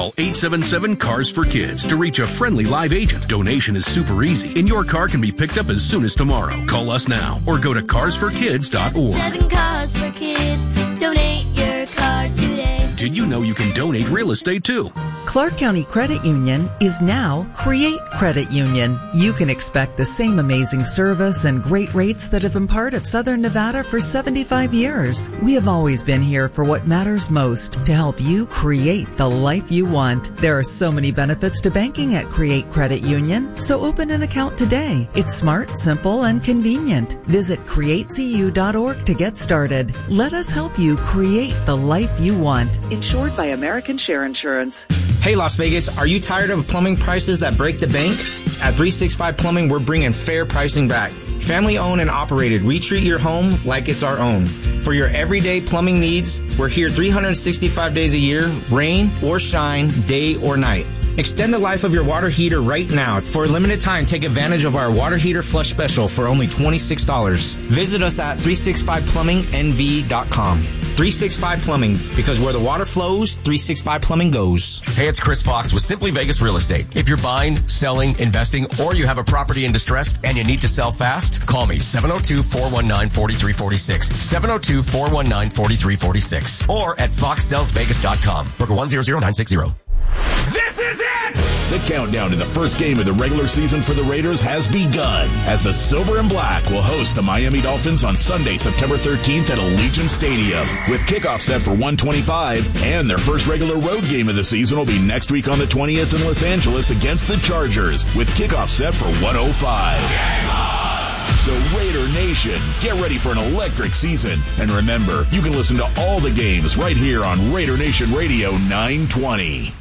Call 877-CARS-FOR-KIDS to reach a friendly live agent. Donation is super easy, and your car can be picked up as soon as tomorrow. Call us now or go to carsforkids.org. 7 Cars for Kids. Donate your car today. Did you know you can donate real estate too? Clark County Credit Union is now Create Credit Union. You can expect the same amazing service and great rates that have been part of Southern Nevada for 75 years. We have always been here for what matters most, to help you create the life you want. There are so many benefits to banking at Create Credit Union, so open an account today. It's smart, simple, and convenient. Visit createcu.org to get started. Let us help you create the life you want. Insured by American Share Insurance. Hey Las Vegas, are you tired of plumbing prices that break the bank? At 365 Plumbing, we're bringing fair pricing back. Family owned and operated, we treat your home like it's our own. For your everyday plumbing needs, we're here 365 days a year, rain or shine, day or night. Extend the life of your water heater right now. For a limited time, take advantage of our water heater flush special for only $26. Visit us at 365plumbingnv.com. 365 Plumbing, because where the water flows, 365 Plumbing goes. Hey, it's Chris Fox with Simply Vegas Real Estate. If you're buying, selling, investing, or you have a property in distress and you need to sell fast, call me 702-419-4346. 702-419-4346. Or at foxsellsvegas.com. Broker 100960. This is it! The countdown to the first game of the regular season for the Raiders has begun as the Silver and Black will host the Miami Dolphins on Sunday, September 13th at Allegiant Stadium. With kickoff set for 1:25, and their first regular road game of the season will be next week on the 20th in Los Angeles against the Chargers, with kickoff set for 1:05. So Raider Nation, get ready for an electric season. And remember, you can listen to all the games right here on Raider Nation Radio 920.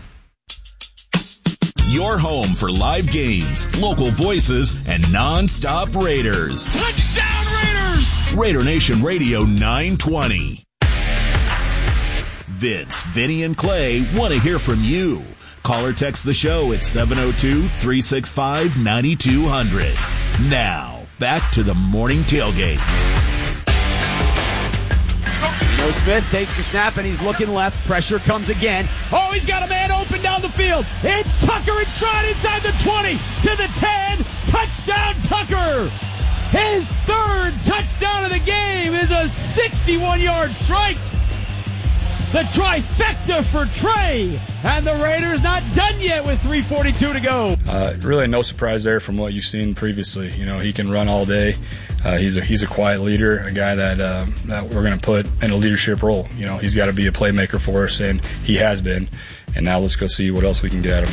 Your home for live games, local voices, and non-stop Raiders. Touchdown Raiders! Raider Nation Radio 920. Vince, Vinny, and Clay want to hear from you. Call or text the show at 702-365-9200. Now, back to the morning tailgate. Joe Smith takes the snap and he's looking left. Pressure comes again. Oh, he's got a man open down the field. It's Tucker and shot inside the 20 to the 10. Touchdown Tucker. His third touchdown of the game is a 61-yard strike. The trifecta for Trey. And the Raiders not done yet with 3:42 to go. Really no surprise there from what you've seen previously. You know, he can run all day. He's a quiet leader, a guy that we're going to put in a leadership role. You know, he's got to be a playmaker for us, and he has been. And now let's go see what else we can get out of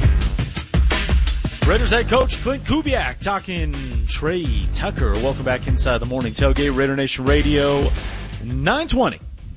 him. Raiders head coach Clint Kubiak talking Trey Tucker. Welcome back inside the morning tailgate. Raider Nation Radio 920.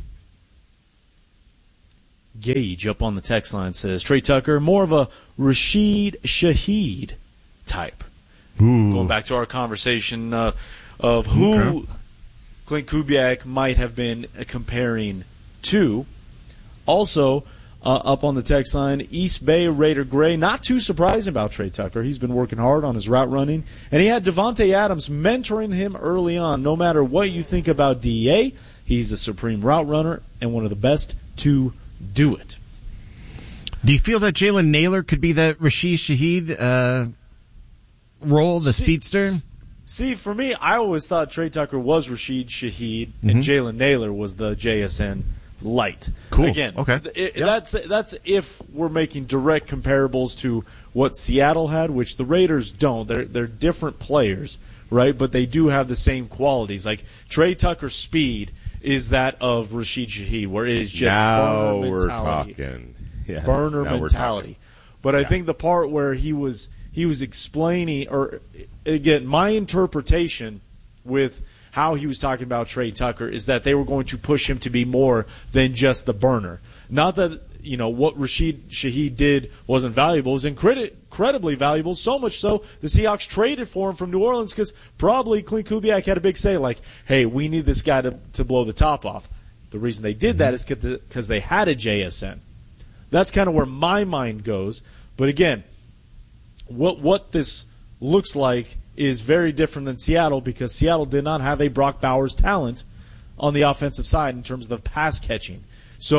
Gage up on the text line says, Trey Tucker, more of a Rashid Shaheed type. Ooh. Going back to our conversation of who Clint Kubiak might have been comparing to. Also, up on the text line, East Bay Raider Gray, not too surprising about Trey Tucker. He's been working hard on his route running, and he had Devontae Adams mentoring him early on. No matter what you think about DA, he's the supreme route runner and one of the best to do it. Do you feel that Jalen Naylor could be the Rashid Shaheed role, the speedster? See, for me, I always thought Trey Tucker was Rashid Shaheed and Jalen Naylor was the JSN light. Cool. Again, okay. That's if we're making direct comparables to what Seattle had, which the Raiders don't. They're different players, right? But they do have the same qualities. Like Trey Tucker's speed is that of Rashid Shaheed, where it is just now burner mentality. We're talking. Yes, burner mentality. But I think the part where he was explaining, or again, my interpretation with how he was talking about Trey Tucker is that they were going to push him to be more than just the burner. Not that, you know, what Rashid Shaheed did wasn't valuable. It was incredibly valuable, so much so the Seahawks traded for him from New Orleans because probably Clint Kubiak had a big say like, hey, we need this guy to blow the top off. The reason they did that is because they had a JSN. That's kind of where my mind goes. But again, what this looks like is very different than Seattle because Seattle did not have a Brock Bowers talent on the offensive side in terms of the pass catching. So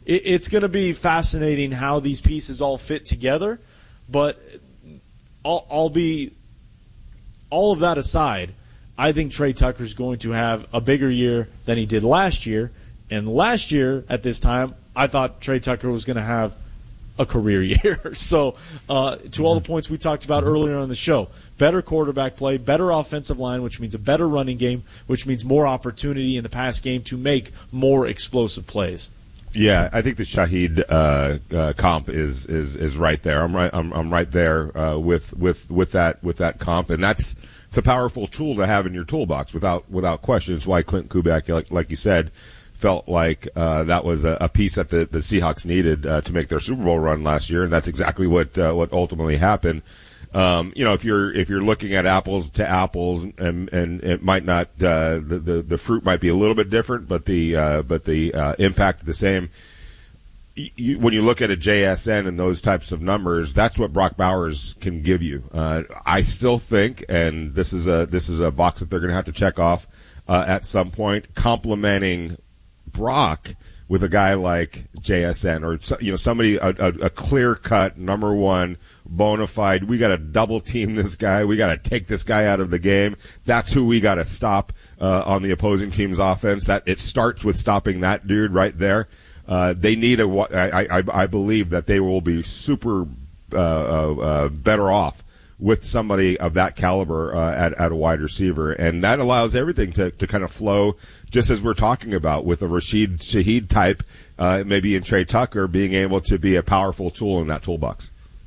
it's going to be fascinating how these pieces all fit together. But all of that aside, I think Trey Tucker is going to have a bigger year than he did last year. And last year at this time, I thought Trey Tucker was going to have a career year. So to all the points we talked about earlier on the show, better quarterback play, better offensive line, which means a better running game, which means more opportunity in the pass game to make more explosive plays. Yeah, I think the Shaheed comp is right there. I'm right there with that comp, and it's a powerful tool to have in your toolbox without question. It's why Clint Kubiak, like you said, felt like that was a piece that the Seahawks needed to make their Super Bowl run last year, and that's exactly what ultimately happened. If you're looking at apples to apples, and it might not the fruit might be a little bit different, but the impact is the same. When you look at a JSN and those types of numbers, that's what Brock Bowers can give you. I still think, and this is a box that they're going to have to check off at some point, complementing Brock with a guy like JSN or somebody a clear cut number one bona fide. We got to double team this guy. We got to take this guy out of the game. That's who we got to stop on the opposing team's offense. That it starts with stopping that dude right there. They need I believe that they will be super better off with somebody of that caliber at a wide receiver, and that allows everything to kind of flow, just as we're talking about with a Rashid Shaheed type, maybe in Trey Tucker being able to be a powerful tool in that toolbox.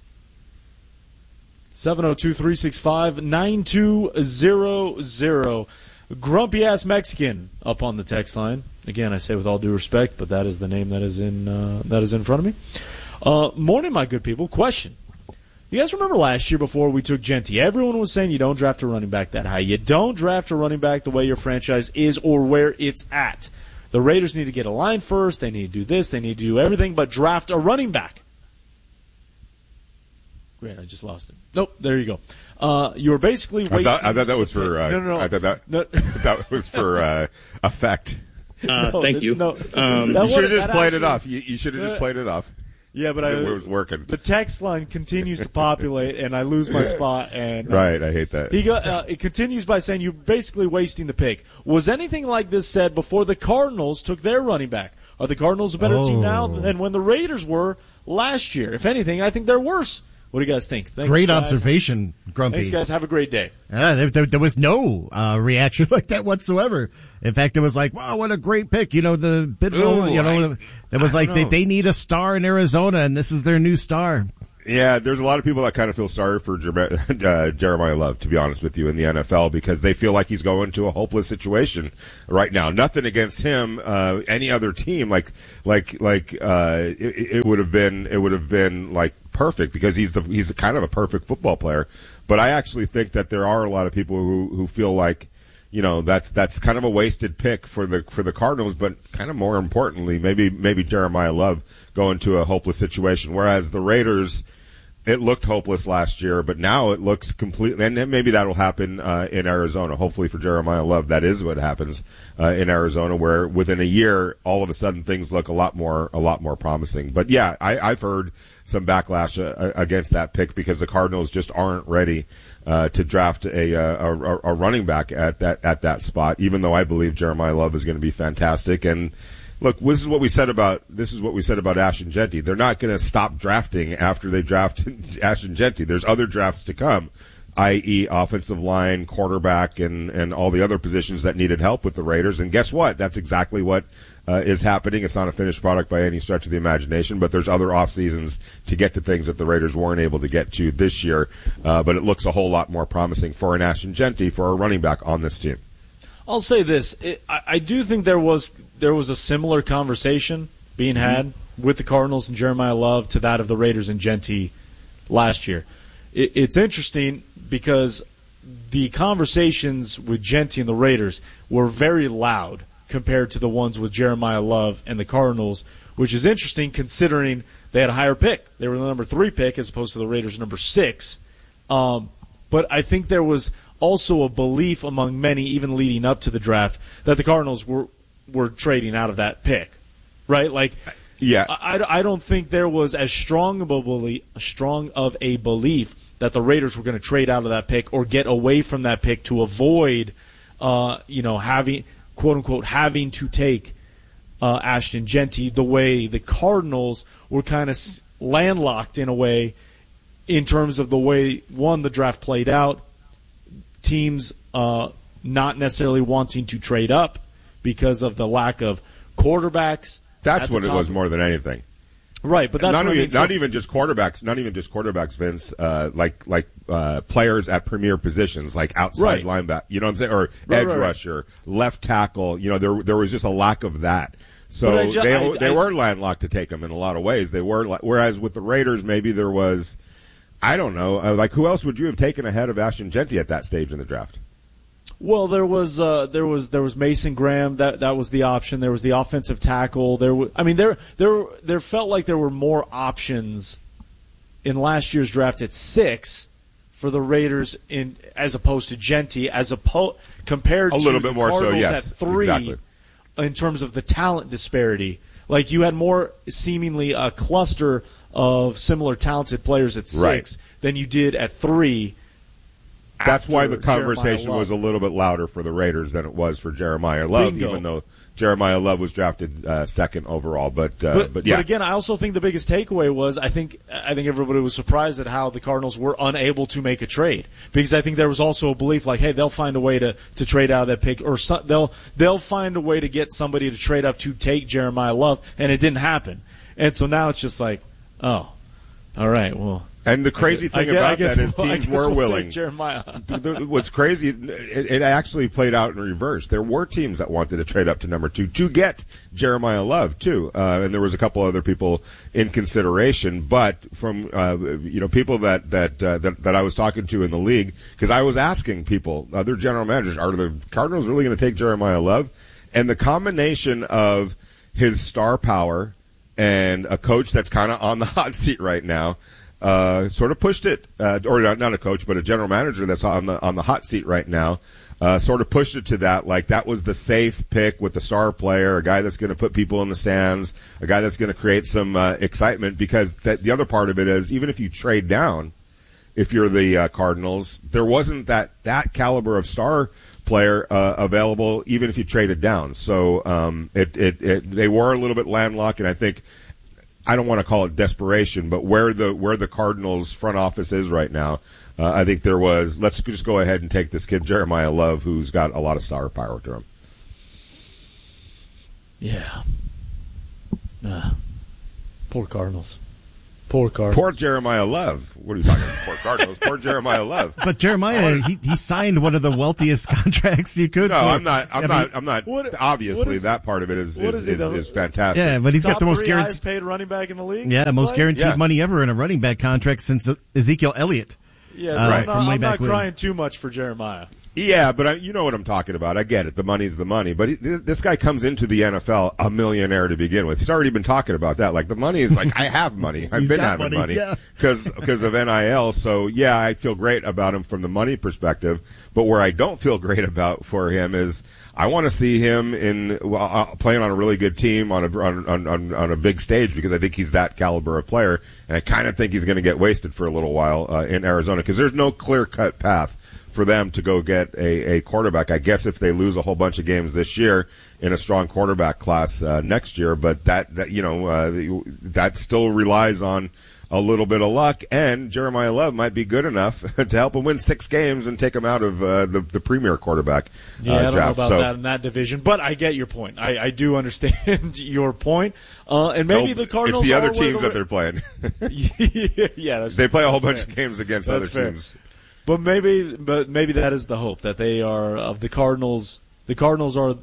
702-365-9200. Grumpy-ass Mexican up on the text line. Again, I say with all due respect, but that is the name that is in front of me. Morning, my good people. Question. You guys remember last year before we took Genty, everyone was saying you don't draft a running back that high. You don't draft a running back the way your franchise is or where it's at. The Raiders need to get a line first. They need to do this. They need to do everything but draft a running back. Great, I just lost it. Nope, there you go. You were basically wasting... I thought that was for... No. I thought that was for effect. Thank you. No, you should have just played it off. You should have just played it off. Yeah, but it was working. The text line continues to populate, and I lose my spot. And right, I hate that. It continues by saying you're basically wasting the pick. Was anything like this said before the Cardinals took their running back? Are the Cardinals a better team now than when the Raiders were last year? If anything, I think they're worse. What do you guys think? Thanks, great guys. observation, Grumpy. Thanks, guys. Have a great day. There was no reaction like that whatsoever. In fact, it was like, wow, what a great pick. It was like they need a star in Arizona, and this is their new star. Yeah, there's a lot of people that kind of feel sorry for Jeremiah Love, to be honest with you, in the NFL, because they feel like he's going to a hopeless situation right now. Nothing against him, any other team, it would have been like perfect, because he's kind of a perfect football player. But I actually think that there are a lot of people who feel like, that's kind of a wasted pick for the Cardinals, but kind of more importantly, maybe Jeremiah Love going to a hopeless situation. Whereas the Raiders, it looked hopeless last year, but now it looks completely, and maybe that'll happen in Arizona. Hopefully for Jeremiah Love, that is what happens in Arizona, where within a year, all of a sudden things look a lot more promising. But yeah, I've heard some backlash against that pick, because the Cardinals just aren't ready to draft a running back at that spot, even though I believe Jeremiah Love is going to be fantastic. And look, this is what we said about Ashton Jeanty. They're not going to stop drafting after they draft Ashton Jeanty. There's other drafts to come, i.e. offensive line, quarterback, and all the other positions that needed help with the Raiders. And guess what? That's exactly what is happening. It's not a finished product by any stretch of the imagination, but there's other off seasons to get to things that the Raiders weren't able to get to this year. But it looks a whole lot more promising for an Ashton Jeanty, for a running back on this team. I'll say this. I do think there was a similar conversation being had with the Cardinals and Jeremiah Love to that of the Raiders and Jeanty last year. It's interesting because the conversations with Jeanty and the Raiders were very loud compared to the ones with Jeremiah Love and the Cardinals, which is interesting considering they had a higher pick. They were the number 3 pick as opposed to the Raiders' number 6. But I think there was also a belief among many, even leading up to the draft, that the Cardinals were trading out of that pick, right? Like Yeah. I don't think there was as strong of a belief that the Raiders were going to trade out of that pick or get away from that pick to avoid, having, quote unquote, having to take Ashton Jeanty the way the Cardinals were kind of landlocked in a way in terms of the way, one, the draft played out, teams not necessarily wanting to trade up because of the lack of quarterbacks. That's what it was more than anything. Right, but that's not even just quarterbacks, Vince. Like players at premier positions, like outside linebacker. You know what I'm saying? Or edge rusher, left tackle. You know, there was just a lack of that. So they were landlocked to take them in a lot of ways. They were, whereas with the Raiders, maybe there was, I don't know, like who else would you have taken ahead of Ashton Jeanty at that stage in the draft? Well, there was Mason Graham. That was the option. There was the offensive tackle. There felt like there were more options in last year's draft at 6 for the Raiders as opposed to Jeanty, compared a little to bit the more Cardinals so, yes, at 3 exactly. In terms of the talent disparity. Like you had more seemingly a cluster of similar talented players at 6 than you did at 3. That's why the conversation was a little bit louder for the Raiders than it was for Jeremiah Love, even though Jeremiah Love was drafted second overall. But again, I also think the biggest takeaway was I think everybody was surprised at how the Cardinals were unable to make a trade, because I think there was also a belief like, hey, they'll find a way to trade out of that pick, or they'll find a way to get somebody to trade up to take Jeremiah Love, and it didn't happen. And so now it's just like, oh, all right, well. And the crazy thing about that is teams were willing. Jeremiah. What's crazy, it actually played out in reverse. There were teams that wanted to trade up to number 2 to get Jeremiah Love too, and there was a couple other people in consideration. But from people that I was talking to in the league, because I was asking people, other general managers, are the Cardinals really going to take Jeremiah Love? And the combination of his star power and a coach that's kind of on the hot seat right now. Sort of pushed it, or not a coach, but a general manager that's on the hot seat right now. Sort of pushed it to that, like that was the safe pick with the star player, a guy that's going to put people in the stands, a guy that's going to create some excitement. Because the other part of it is, even if you trade down, if you're the Cardinals, there wasn't that caliber of star player available, even if you traded down. So they were a little bit landlocked, and I think. I don't want to call it desperation, but where the Cardinals front office is right now, I think there was, let's just go ahead and take this kid, Jeremiah Love, who's got a lot of star power to him. Yeah. Poor Cardinals. Poor Jeremiah Love. What are you talking about? Poor Cardinals. Poor Jeremiah Love. But Jeremiah, he signed one of the wealthiest contracts you could. No, I'm not. Obviously, that part of it is fantastic. Yeah, but he's got the most highest paid running back in the league. Yeah, most guaranteed money ever in a running back contract since Ezekiel Elliott. Yeah, so I'm not crying too much for Jeremiah. Yeah, but you know what I'm talking about. I get it. The money's the money. But this guy comes into the NFL a millionaire to begin with. He's already been talking about that. Like, the money is like, I have money. I've been having money because of NIL. So, yeah, I feel great about him from the money perspective. But where I don't feel great about for him is I want to see him playing on a really good team on a big stage, because I think he's that caliber of player. And I kind of think he's going to get wasted for a little while in Arizona, because there's no clear-cut path for them to go get a quarterback. I guess if they lose a whole bunch of games this year in a strong quarterback class next year, but that still relies on a little bit of luck, and Jeremiah Love might be good enough to help him win 6 games and take him out of the premier quarterback I don't draft. know about that in that division, but I get your point. I do understand your point. And maybe the Cardinals it's the other teams that they're playing. Yeah, they play a whole bunch of games against other teams. But maybe that is the hope, that they are of the Cardinals. The Cardinals are.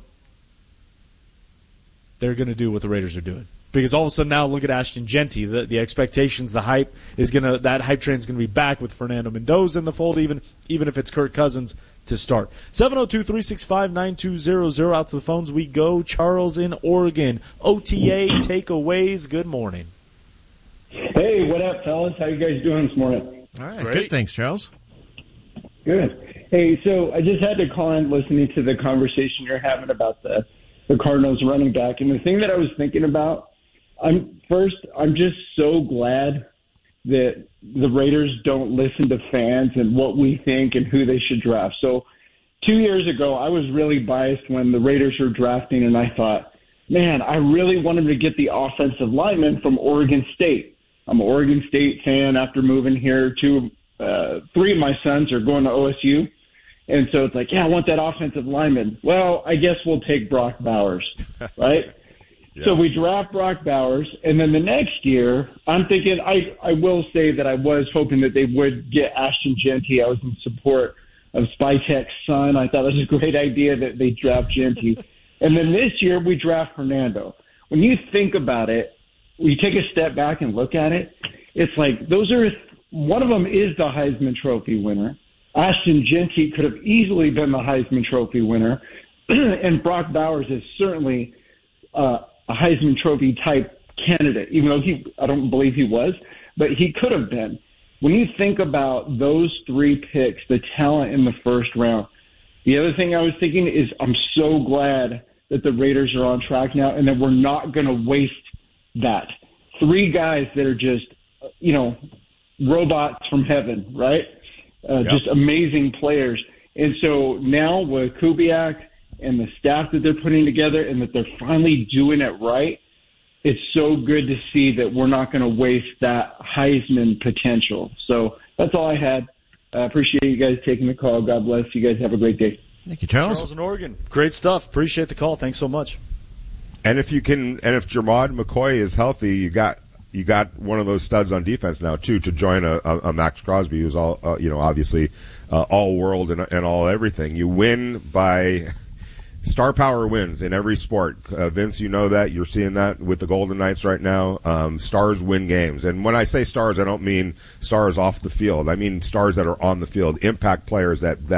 They're going to do what the Raiders are doing, because all of a sudden now look at Ashton Jeanty. The expectations, the hype that hype train is going to be back with Fernando Mendoza in the fold, even if it's Kirk Cousins to start. 702-365-9200. Out to the phones we go. Charles in Oregon. OTA takeaways. Good morning. Hey, what up, fellas? How you guys doing this morning? All right, good. Thanks, Charles. Good. Hey, so I just had to call in listening to the conversation you're having about the Cardinals running back. And the thing that I was thinking about, I'm just so glad that the Raiders don't listen to fans and what we think and who they should draft. So 2 years ago, I was really biased when the Raiders were drafting, and I thought, man, I really wanted to get the offensive lineman from Oregon State. I'm an Oregon State fan after moving here. 3 of my sons are going to OSU. And so it's like, yeah, I want that offensive lineman. Well, I guess we'll take Brock Bowers, right? Yeah. So we draft Brock Bowers, and then the next year, I'm thinking, I will say that I was hoping that they would get Ashton Jeanty. I was in support of Spytek's son. I thought it was a great idea that they draft Jeanty. And then this year, we draft Fernando. When you think about it, when you take a step back and look at it, it's like one of them is the Heisman Trophy winner. Ashton Jeanty could have easily been the Heisman Trophy winner. And Brock Bowers is certainly a Heisman Trophy type candidate, even though I don't believe he was, but he could have been. When you think about those 3 picks, the talent in the first round, the other thing I was thinking is I'm so glad that the Raiders are on track now and that we're not going to waste that. 3 guys that are just, robots from heaven, right? Just amazing players. And so now with Kubiak and the staff that they're putting together and that they're finally doing it right, it's so good to see that we're not going to waste that Heisman potential. So that's all I had. I appreciate you guys taking the call. God bless. You guys have a great day. Thank you, Charles. Charles in Oregon. Great stuff. Appreciate the call. Thanks so much. And if Jermod McCoy is healthy, you got one of those studs on defense now too to join a Max Crosby, who's all obviously all world and all everything. You win by star power wins in every sport. Vince, you know that. You're seeing that with the Golden Knights right now. Stars win games. And when I say stars, I don't mean stars off the field. I mean stars that are on the field, impact players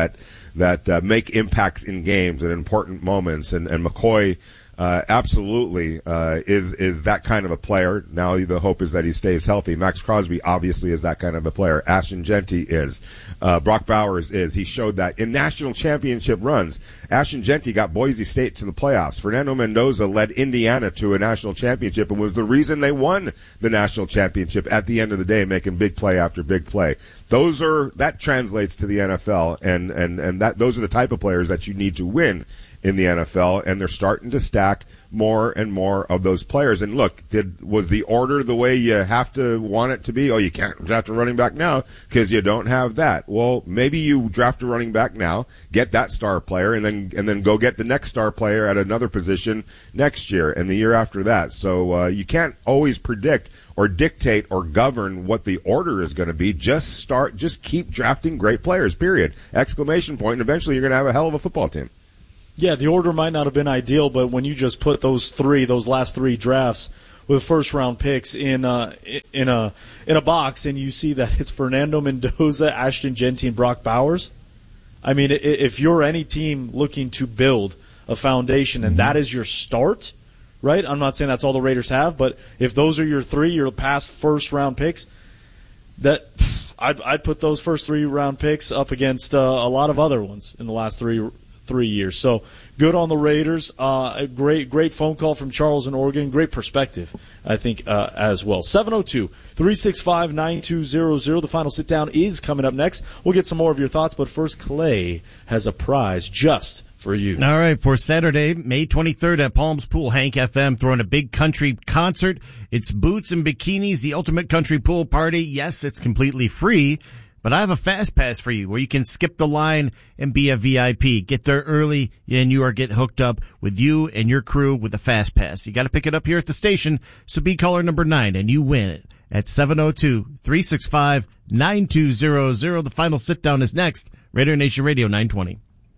that make impacts in games and important moments. And McCoy absolutely is that kind of a player. Now the hope is that he stays healthy. Max Crosby obviously is that kind of a player. Ashton Jeanty is. Brock Bowers is. He showed that in national championship runs. Ashton Jeanty got Boise State to the playoffs. Fernando Mendoza led Indiana to a national championship and was the reason they won the national championship at the end of the day, making big play after big play. That translates to the NFL, and those are the type of players that you need to win in the NFL, and they're starting to stack more and more of those players. And look, was the order the way you have to want it to be? Oh, you can't draft a running back now because you don't have that. Well, maybe you draft a running back now, get that star player, and then go get the next star player at another position next year and the year after that. So you can't always predict or dictate or govern what the order is going to be. Just keep drafting great players, period. Exclamation point, and eventually you're going to have a hell of a football team. Yeah, the order might not have been ideal, but when you just put those last 3 drafts with first-round picks in a box, and you see that it's Fernando Mendoza, Ashton Jeanty, and Brock Bowers, I mean, if you're any team looking to build a foundation and that is your start, right? I'm not saying that's all the Raiders have, but if those are your past first-round picks, I'd put those first 3-round picks up against a lot of other ones in the last 3 years. So good on the Raiders. A great phone call from Charles in Oregon. Great perspective, I think, as well. 702-365-9200. The final sit down is coming up next. We'll get some more of your thoughts, but first, Clay has a prize just for you. All right, for Saturday, May 23rd at Palms Pool, Hank FM throwing a big country concert. It's Boots and Bikinis, the ultimate country pool party. Yes, it's completely free. But I have a fast pass for you where you can skip the line and be a VIP. Get there early and you get hooked up with you and your crew with a fast pass. You got to pick it up here at the station. So be caller number 9 and you win it at 702-365-9200. The final sit down is next. Raider Nation Radio 920.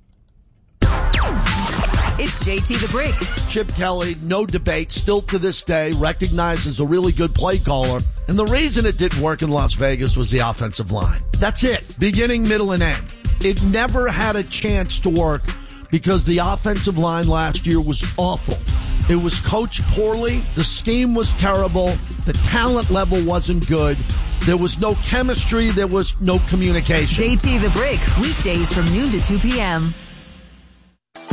It's JT the Brick. Chip Kelly, no debate, still to this day recognized as a really good play caller. And the reason it didn't work in Las Vegas was the offensive line. That's it. Beginning, middle, and end. It never had a chance to work because the offensive line last year was awful. It was coached poorly. The scheme was terrible. The talent level wasn't good. There was no chemistry. There was no communication. JT the Brick, weekdays from noon to 2 p.m.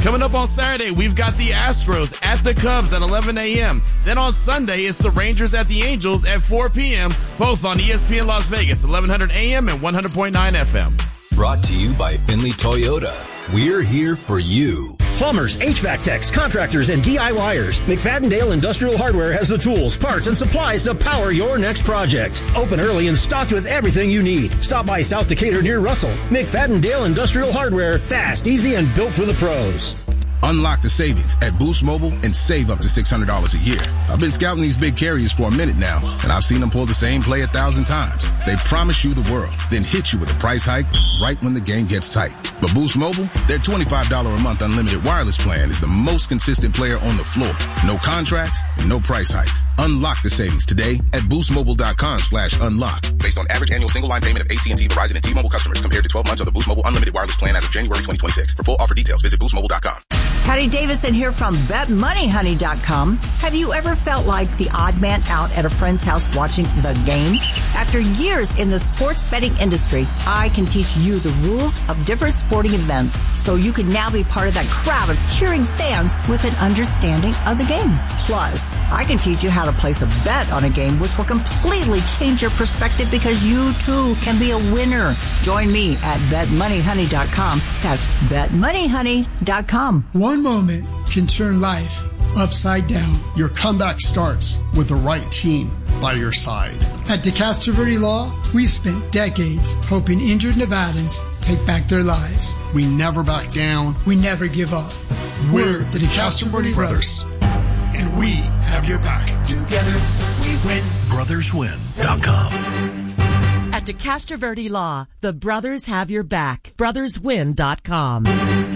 Coming up on Saturday, we've got the Astros at the Cubs at 11 a.m. Then on Sunday, it's the Rangers at the Angels at 4 p.m., both on ESPN Las Vegas, 1100 a.m. and 100.9 FM. Brought to you by Finley Toyota. We're here for you. Plumbers, HVAC techs, contractors, and DIYers. McFadden-Dale Industrial Hardware has the tools, parts, and supplies to power your next project. Open early and stocked with everything you need. Stop by South Decatur near Russell. McFadden-Dale Industrial Hardware. Fast, easy, and built for the pros. Unlock the savings at Boost Mobile and save up to $600 a year. I've been scouting these big carriers for a minute now, and I've seen them pull the same play 1,000 times. They promise you the world, then hit you with a price hike right when the game gets tight. But Boost Mobile, their $25 a month unlimited wireless plan is the most consistent player on the floor. No contracts, no price hikes. Unlock the savings today at boostmobile.com/unlock. Based on average annual single line payment of AT&T, Verizon, and T-Mobile customers compared to 12 months of the Boost Mobile unlimited wireless plan as of January 2026. For full offer details, visit boostmobile.com. Patty Davidson here from BetMoneyHoney.com. Have you ever felt like the odd man out at a friend's house watching the game? After years in the sports betting industry, I can teach you the rules of different sporting events so you can now be part of that crowd of cheering fans with an understanding of the game. Plus, I can teach you how to place a bet on a game which will completely change your perspective because you too can be a winner. Join me at BetMoneyHoney.com. That's BetMoneyHoney.com. One moment can turn life upside down. Your comeback starts with the right team by your side. At DeCastro Verde Law, we've spent decades helping injured Nevadans take back their lives. We never back down. We never give up. We're the DeCastro Verde Brothers, and we have your back. Together, we win. BrothersWin.com. At DeCastro Verde Law, the brothers have your back. BrothersWin.com.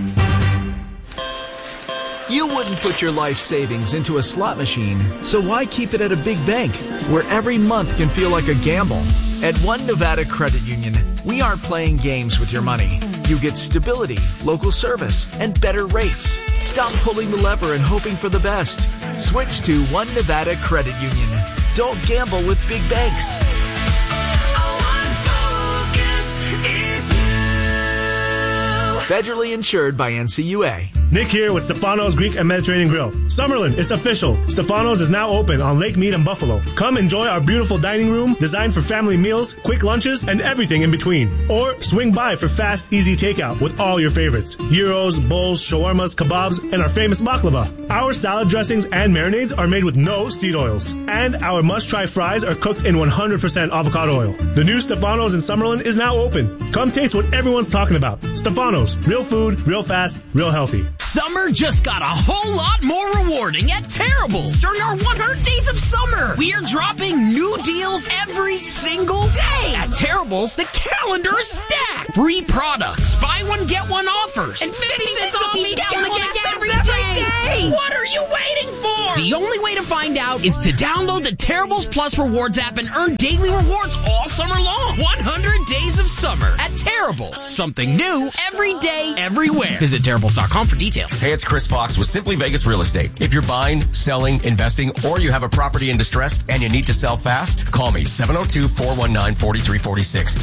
You wouldn't put your life savings into a slot machine, so why keep it at a big bank where every month can feel like a gamble? At One Nevada Credit Union, we aren't playing games with your money. You get stability, local service, and better rates. Stop pulling the lever and hoping for the best. Switch to One Nevada Credit Union. Don't gamble with big banks. Federally insured by NCUA. Nick here with Stefano's Greek and Mediterranean Grill. Summerlin, it's official. Stefano's is now open on Lake Mead and Buffalo. Come enjoy our beautiful dining room designed for family meals, quick lunches, and everything in between. Or swing by for fast, easy takeout with all your favorites. Gyros, bowls, shawarmas, kebabs, and our famous baklava. Our salad dressings and marinades are made with no seed oils. And our must-try fries are cooked in 100% avocado oil. The new Stefano's in Summerlin is now open. Come taste what everyone's talking about. Stefano's. Real food, real fast, real healthy. Summer just got a whole lot more rewarding at Terrible's. During our 100 Days of Summer, we are dropping new deals every single day. At Terrible's, the calendar is stacked. Free products, buy one, get one offers, and 50 cents off each gallon of gas every day. What are you waiting for? The only way to find out is to download the Terrible's Plus Rewards app and earn daily rewards all summer long. 100 Days of Summer at Terrible's. Something new every day, everywhere. Visit Terrible's.com for details. Hey, it's Chris Fox with Simply Vegas Real Estate. If you're buying, selling, investing, or you have a property in distress and you need to sell fast, call me 702-419-4346.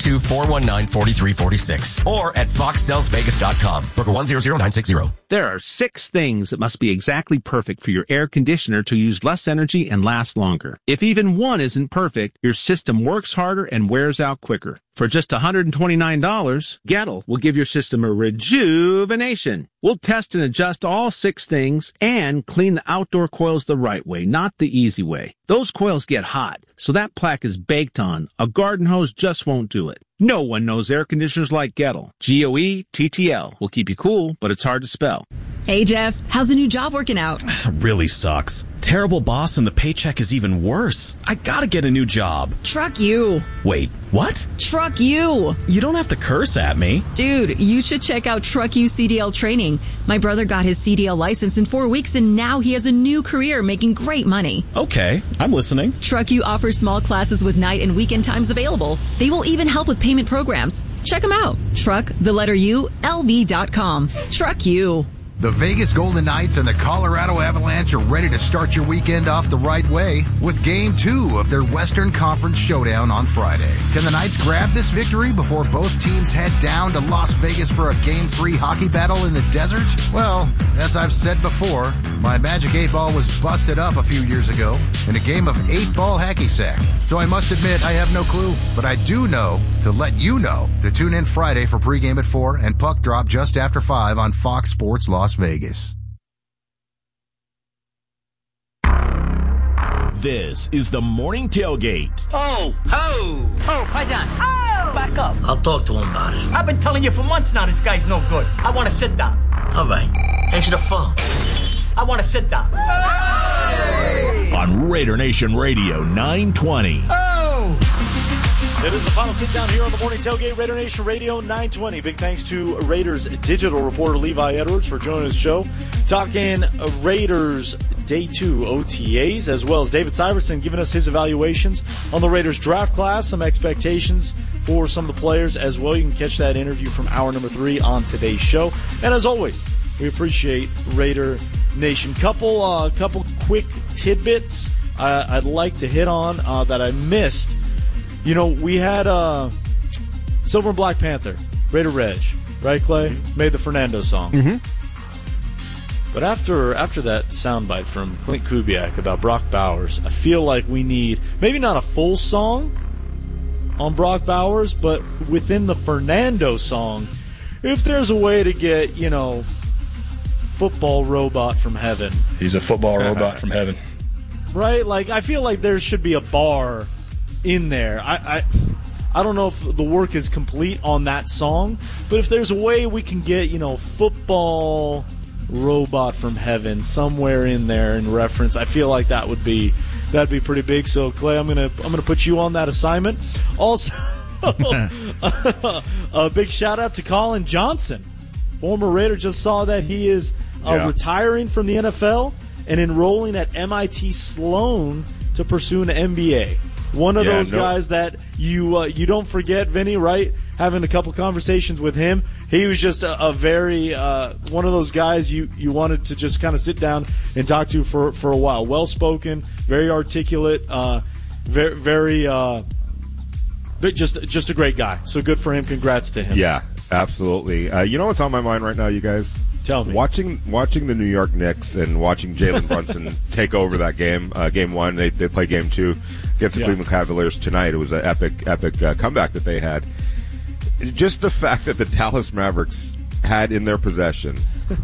702-419-4346. Or at foxsellsvegas.com. Booker 100960. There are 6 things that must be exactly perfect for your air conditioner to use less energy and last longer. If even one isn't perfect, your system works harder and wears out quicker. For just $129, Gettle will give your system a rejuvenation. We'll test and adjust all 6 things and clean the outdoor coils the right way, not the easy way. Those coils get hot, so that plaque is baked on. A garden hose just won't do it. No one knows air conditioners like Gettle. G-O-E-T-T-L will keep you cool, but it's hard to spell. Hey, Jeff, how's the new job working out? Really sucks. Terrible boss and the paycheck is even worse. I gotta get a new job. Truck you. Wait, what? Truck you. You don't have to curse at me. Dude, you should check out Truck You CDL training. My brother got his CDL license in 4 weeks and now he has a new career making great money. Okay, I'm listening. Truck You offers small classes with night and weekend times available. They will even help with payment programs. Check them out. Truck, the letter U, LV.com. Truck You. The Vegas Golden Knights and the Colorado Avalanche are ready to start your weekend off the right way with Game 2 of their Western Conference Showdown on Friday. Can the Knights grab this victory before both teams head down to Las Vegas for a Game 3 hockey battle in the desert? Well, as I've said before, my Magic 8-Ball was busted up a few years ago in a game of 8-ball hacky sack. So I must admit I have no clue, but I do know to let you know to tune in Friday for pregame at 4 and puck drop just after 5 on Fox Sports Las Vegas. This is the Morning Tailgate. Oh, Paisan. Oh! Back up. I'll talk to him about it. I've been telling you for months now this guy's no good. I want to sit down. All right. Answer the phone. I want to sit down. Hey! On Raider Nation Radio 920. It is the final sit-down here on the Morning Tailgate, Raider Nation Radio 920. Big thanks to Raiders digital reporter Levi Edwards for joining the show. Talking Raiders Day 2 OTAs, as well as David Syverson giving us his evaluations on the Raiders draft class, some expectations for some of the players as well. You can catch that interview from hour number 3 on today's show. And as always, we appreciate Raider Nation. Couple quick tidbits I'd like to hit on that I missed. You know, we had Silver and Black Panther, Raider Reg, right, Clay? Mm-hmm. Made the Fernando song. Mm-hmm. But after that soundbite from Clint Kubiak about Brock Bowers, I feel like we need maybe not a full song on Brock Bowers, but within the Fernando song, if there's a way to get, you know, football robot from heaven. He's a football robot from heaven. Right? Like, I feel like there should be a bar in there. I don't know if the work is complete on that song, but if there's a way we can get, you know, football robot from heaven somewhere in there in reference, I feel like that'd be pretty big. So Clay, I'm gonna put you on that assignment. Also, a big shout out to Colin Johnson, former Raider. Just saw that he is retiring from the NFL and enrolling at MIT Sloan to pursue an MBA. One of those guys that you don't forget, Vinny, right? Having a couple conversations with him. He was just a very one of those guys you wanted to just kind of sit down and talk to for a while. Well-spoken, very articulate, very just a great guy. So good for him. Congrats to him. Yeah, absolutely. You know what's on my mind right now, you guys? Tell me. Watching the New York Knicks and watching Jalen Brunson take over that game, game 1. They play game 2 against the Cleveland Cavaliers tonight. It was an epic comeback that they had. Just the fact that the Dallas Mavericks had in their possession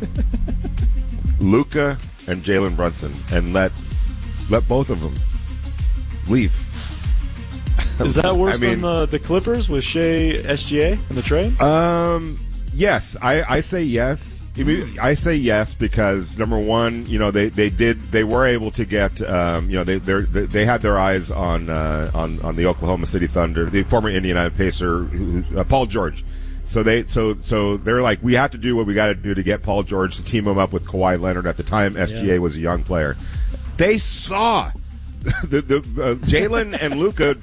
Luka and Jalen Brunson and let both of them leave. Is that worse than the Clippers with Shea SGA in the trade? Yes, I say yes. I say yes because number one, you know, they were able to get, you know, they had their eyes on the Oklahoma City Thunder, the former Indiana Pacer, Paul George. So they're like, we have to do what we got to do to get Paul George to team him up with Kawhi Leonard. At the time, SGA was a young player. They saw the Jalen and Luka